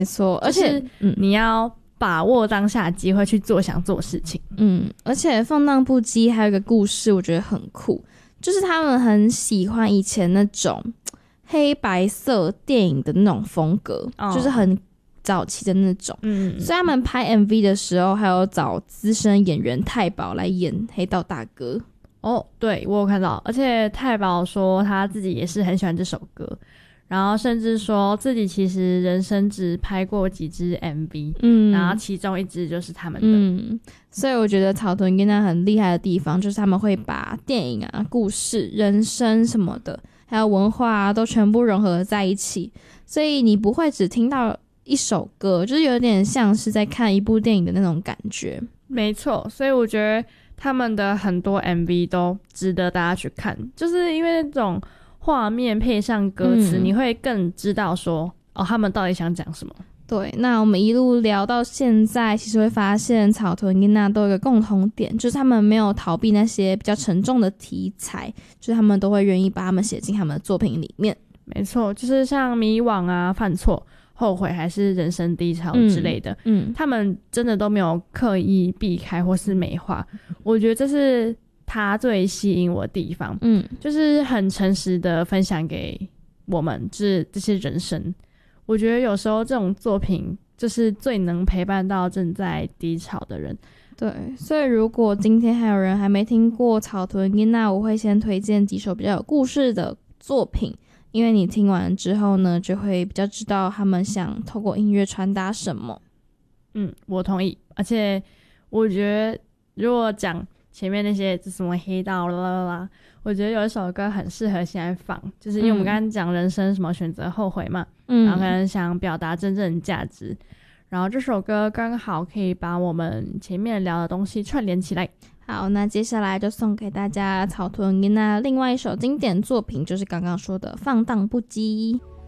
没错，而且、 你要把握当下的机会去做想做的事情。 而且放荡不羁还有一个故事我觉得很酷，就是他们很喜欢以前那种黑白色电影的那种风格，就是很早期的那种。所以他们拍 MV 的时候还有找资深演员太保来演黑道大哥。 对，我有看到，而且太保说他自己也是很喜欢这首歌，然后甚至说自己其实人生只拍过几支 MV，然后其中一支就是他们的。 所以我觉得草屯跟他很厉害的地方就是他们会把电影啊、故事、人生什么的还有文化啊都全部融合在一起，所以你不会只听到一首歌，就是有点像是在看一部电影的那种感觉。 没错，所以我觉得他们的很多 MV 都值得大家去看，就是因为那种画面配上歌词，你会更知道说他们到底想讲什么。 对，那我们一路聊到现在，其实会发现草屯跟那都有一个共同点，就是他们没有逃避那些比较沉重的题材，就是他们都会愿意把他们写进他们的作品里面。 没错，就是像迷惘啊、犯错、后悔还是人生低潮之类的，他们真的都没有刻意避开或是美化，我觉得这是他最吸引我的地方。就是很诚实的分享给我们这些人生。我觉得有时候这种作品就是最能陪伴到正在低潮的人。 对，所以如果今天还有人还没听过草屯跟那，我会先推荐几首比较有故事的作品，因为你听完之后呢，就会比较知道他们想透过音乐传达什么。 我同意。而且我觉得如果讲前面那些什么黑道啦，我觉得有一首歌很适合现在放，就是因为我们刚刚讲人生什么选择后悔嘛，然后可能想表达真正的价值，然后这首歌刚好可以把我们前面聊的东西串联起来。 好，那接下来就送给大家草屯跟那另外一首经典作品，就是刚刚说的放荡不羁。